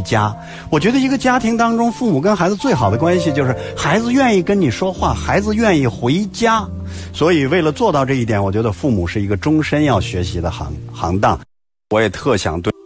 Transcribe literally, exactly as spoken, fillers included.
家。我觉得一个家庭当中，父母跟孩子最好的关系就是孩子愿意跟你说话，孩子愿意回家。所以为了做到这一点，我觉得父母是一个终身要学习的行行当。我也特想对